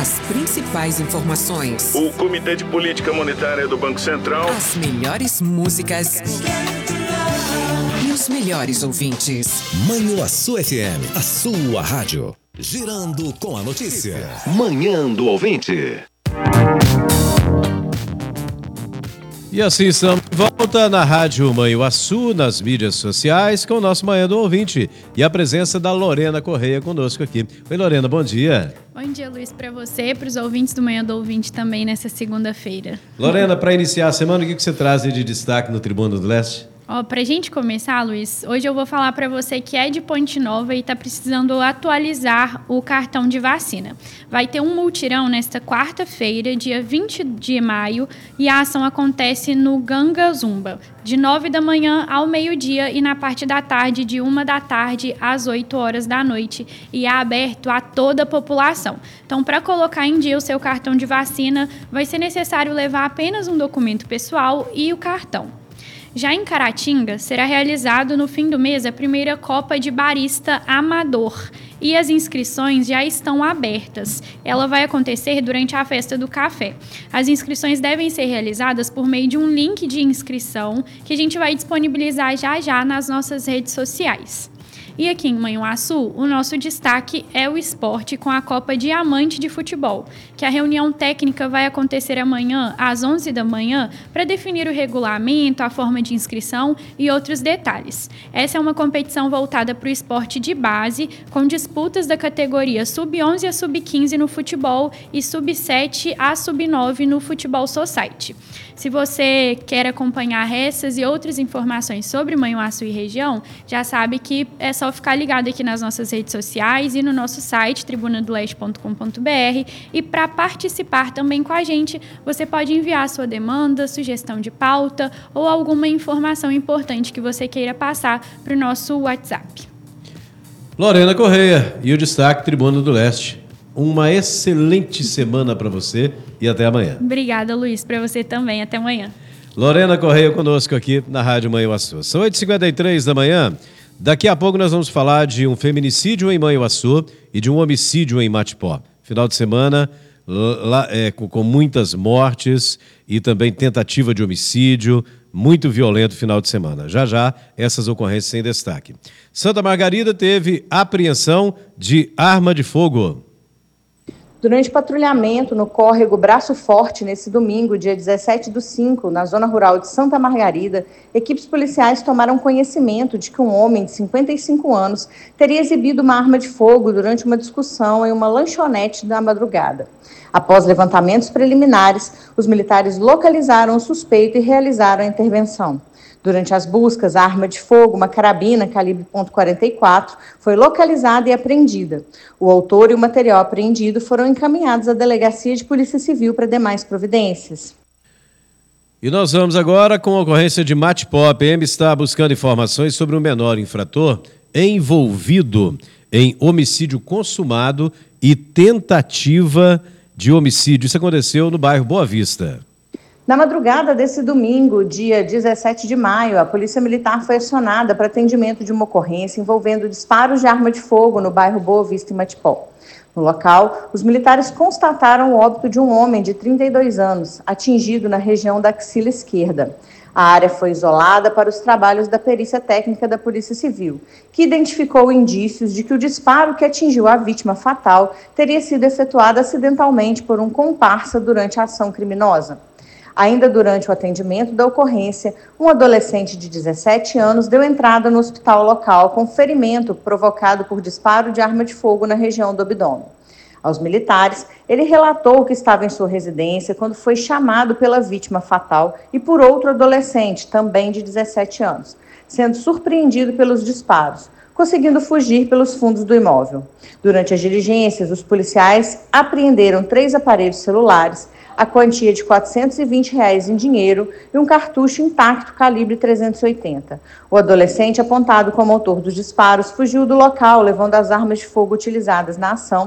As principais informações. O Comitê de Política Monetária do Banco Central. As melhores músicas. E os melhores ouvintes. Manhuaçu FM, a sua rádio. Girando com a notícia. Manhã do Ouvinte. E assim estamos de volta na Rádio Manhuaçu, nas mídias sociais, com o nosso Manhã do Ouvinte. E a presença da Lorena Correia conosco aqui. Oi, Lorena, bom dia. Bom dia, Luiz, para você e para os ouvintes do Manhã do Ouvinte também nessa segunda-feira. Lorena, para iniciar a semana, o que você traz aí de destaque no Tribuna do Leste? Para a gente começar, Luiz, hoje eu vou falar para você que é de Ponte Nova e está precisando atualizar o cartão de vacina. Vai ter um multirão nesta quarta-feira, dia 20 de maio, e a ação acontece no Ganga Zumba, de 9 da manhã ao meio-dia e na parte da tarde, de 1 da tarde às 8 horas da noite, e é aberto a toda a população. Então, para colocar em dia o seu cartão de vacina, vai ser necessário levar apenas um documento pessoal e o cartão. Já em Caratinga, será realizado no fim do mês a primeira Copa de Barista Amador e as inscrições já estão abertas. Ela vai acontecer durante a festa do café. As inscrições devem ser realizadas por meio de um link de inscrição que a gente vai disponibilizar já nas nossas redes sociais. E aqui em Manhuaçu, o nosso destaque é o esporte com a Copa Diamante de Futebol, que a reunião técnica vai acontecer amanhã às 11 da manhã para definir o regulamento, a forma de inscrição e outros detalhes. Essa é uma competição voltada para o esporte de base, com disputas da categoria Sub-11 a Sub-15 no futebol e Sub-7 a Sub-9 no Futebol Society. Se você quer acompanhar essas e outras informações sobre Manhuaçu e região, já sabe que é só ficar ligado aqui nas nossas redes sociais e no nosso site, tribunadoleste.com.br. E para participar também com a gente, você pode enviar sua demanda, sugestão de pauta ou alguma informação importante que você queira passar para o nosso WhatsApp. Lorena Correia e o destaque Tribuna do Leste. Uma excelente semana para você e até amanhã. Obrigada, Luiz. Para você também. Até amanhã. Lorena Correia conosco aqui na Rádio Manhuaçu. São 8h53 da manhã. Daqui a pouco nós vamos falar de um feminicídio em Manhuaçu e de um homicídio em Matipó. Final de semana com muitas mortes e também tentativa de homicídio. Muito violento final de semana. Já essas ocorrências em destaque. Santa Margarida teve apreensão de arma de fogo. Durante patrulhamento no córrego Braço Forte, nesse domingo, dia 17/5, na zona rural de Santa Margarida, equipes policiais tomaram conhecimento de que um homem de 55 anos teria exibido uma arma de fogo durante uma discussão em uma lanchonete na madrugada. Após levantamentos preliminares, os militares localizaram o suspeito e realizaram a intervenção. Durante as buscas, a arma de fogo, uma carabina calibre .44, foi localizada e apreendida. O autor e o material apreendido foram encaminhados à Delegacia de Polícia Civil para demais providências. E nós vamos agora com a ocorrência de Matipó. A PM está buscando informações sobre um menor infrator envolvido em homicídio consumado e tentativa de homicídio. Isso aconteceu no bairro Boa Vista. Na madrugada desse domingo, dia 17 de maio, a Polícia Militar foi acionada para atendimento de uma ocorrência envolvendo disparos de arma de fogo no bairro Boa Vista e Matipó. No local, os militares constataram o óbito de um homem de 32 anos, atingido na região da axila esquerda. A área foi isolada para os trabalhos da perícia técnica da Polícia Civil, que identificou indícios de que o disparo que atingiu a vítima fatal teria sido efetuado acidentalmente por um comparsa durante a ação criminosa. Ainda durante o atendimento da ocorrência, um adolescente de 17 anos deu entrada no hospital local com ferimento provocado por disparo de arma de fogo na região do abdômen. Aos militares, ele relatou que estava em sua residência quando foi chamado pela vítima fatal e por outro adolescente, também de 17 anos, sendo surpreendido pelos disparos, conseguindo fugir pelos fundos do imóvel. Durante as diligências, os policiais apreenderam 3 aparelhos celulares, a quantia de R$ 420 em dinheiro e um cartucho intacto calibre 380. O adolescente, apontado como autor dos disparos, fugiu do local, levando as armas de fogo utilizadas na ação